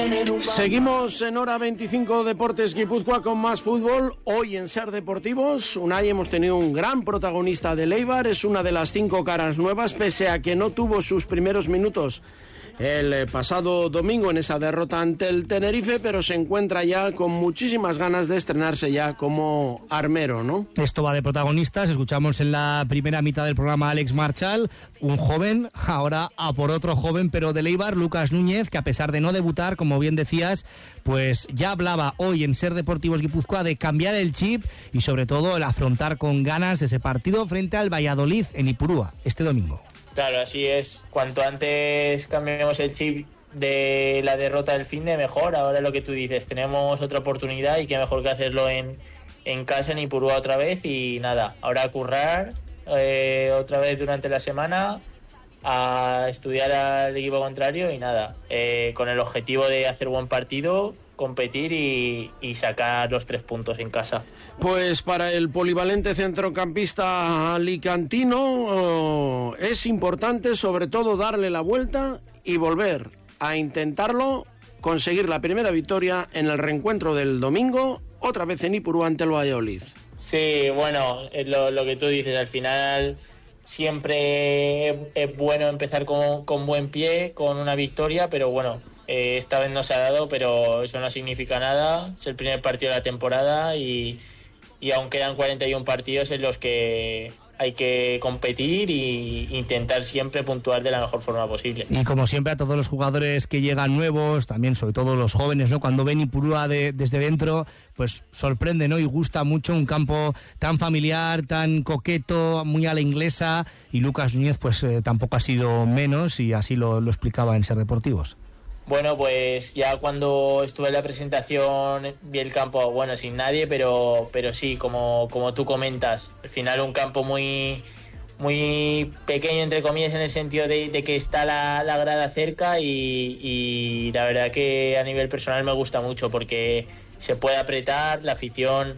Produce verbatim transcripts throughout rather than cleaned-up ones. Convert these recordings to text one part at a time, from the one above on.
Seguimos en Hora veinticinco Deportes Guipúzcoa con más fútbol. Hoy en Ser Deportivos, Unai, hemos tenido un gran protagonista del Eibar. Es una de las cinco caras nuevas, pese a que no tuvo sus primeros minutos el pasado domingo en esa derrota ante el Tenerife, pero se encuentra ya con muchísimas ganas de estrenarse ya como armero, ¿no? Esto va de protagonistas. Escuchamos en la primera mitad del programa a Alex Marchal, un joven, ahora a por otro joven, pero del Eibar, Lucas Núñez, que a pesar de no debutar, como bien decías, pues ya hablaba hoy en Ser Deportivos Guipúzcoa de cambiar el chip y sobre todo el afrontar con ganas ese partido frente al Valladolid en Ipurúa este domingo. Claro, así es. Cuanto antes cambiemos el chip de la derrota del finde, mejor. Ahora lo que tú dices, tenemos otra oportunidad y qué mejor que hacerlo en, en casa, en Ipurúa otra vez. Y nada, ahora a currar eh, otra vez durante la semana, a estudiar al equipo contrario y nada, eh, con el objetivo de hacer buen partido, competir y, y sacar los tres puntos en casa. Pues para el polivalente centrocampista alicantino oh, es importante sobre todo darle la vuelta y volver a intentarlo, conseguir la primera victoria en el reencuentro del domingo, otra vez en Ipurúa ante el Valladolid. Sí, bueno, es lo, lo que tú dices, al final siempre es bueno empezar con, con buen pie, con una victoria, pero bueno, Eh, esta vez no se ha dado, pero eso no significa nada. Es el primer partido de la temporada y, y aún quedan cuarenta y uno partidos en los que hay que competir e intentar siempre puntuar de la mejor forma posible. Y como siempre a todos los jugadores que llegan nuevos, también sobre todo los jóvenes, ¿no? Cuando ven Ipurúa de, desde dentro, pues sorprende, ¿no? Y gusta mucho un campo tan familiar, tan coqueto, muy a la inglesa, y Lucas Núñez pues eh, tampoco ha sido menos y así lo, lo explicaba en Ser Deportivos. Bueno, pues ya cuando estuve en la presentación vi el campo, bueno, sin nadie, pero pero sí, como, como tú comentas, al final un campo muy muy pequeño, entre comillas, en el sentido de, de que está la, la grada cerca y, y la verdad que a nivel personal me gusta mucho porque se puede apretar, la afición,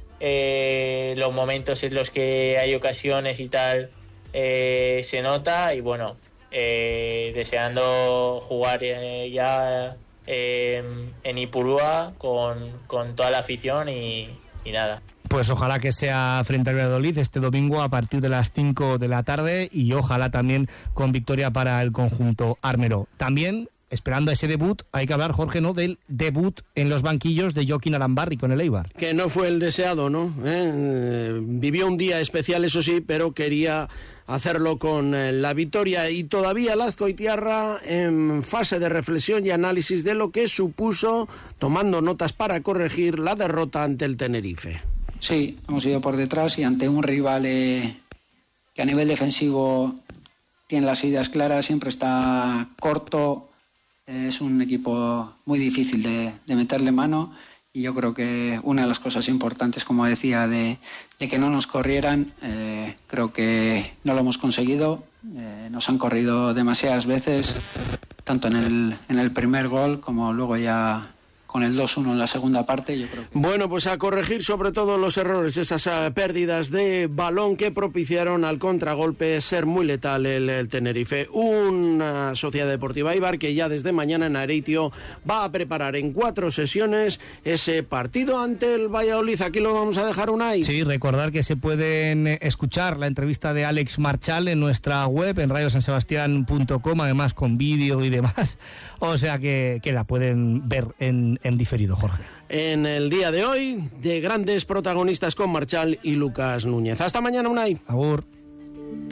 eh, los momentos en los que hay ocasiones y tal, eh, se nota y bueno... Eh, deseando jugar eh, ya eh, en Ipurúa con, con toda la afición y, y nada. Pues ojalá que sea frente al Valladolid este domingo a partir de las cinco de la tarde y ojalá también con victoria para el conjunto armero. También, esperando ese debut, hay que hablar, Jorge, ¿no?, del debut en los banquillos de Joaquín Arambarri con el Eibar. Que no fue el deseado, ¿no? ¿Eh? Vivió un día especial, eso sí, pero quería hacerlo con eh, la victoria. Y todavía Azcoitiarra en fase de reflexión y análisis de lo que supuso, tomando notas para corregir la derrota ante el Tenerife. Sí, hemos ido por detrás y ante un rival eh, que a nivel defensivo tiene las ideas claras, siempre está corto. Es un equipo muy difícil de, de meterle mano y yo creo que una de las cosas importantes, como decía, de, de que no nos corrieran, eh, creo que no lo hemos conseguido. Eh, nos han corrido demasiadas veces, tanto en el, en el primer gol como luego ya con el dos uno en la segunda parte. Yo creo que... Bueno, pues a corregir sobre todo los errores, esas uh, pérdidas de balón que propiciaron al contragolpe ser muy letal el, el Tenerife. Una Sociedad Deportiva Eibar que ya desde mañana en Areitio va a preparar en cuatro sesiones ese partido ante el Valladolid. Aquí lo vamos a dejar, Unai. Sí, recordar que se pueden escuchar la entrevista de Alex Marchal en nuestra web, en radio san sebastián punto com, además con vídeo y demás. O sea que, que la pueden ver en en diferido, Jorge. En el día de hoy, de grandes protagonistas con Marchal y Lucas Núñez. Hasta mañana, Unai. Agur.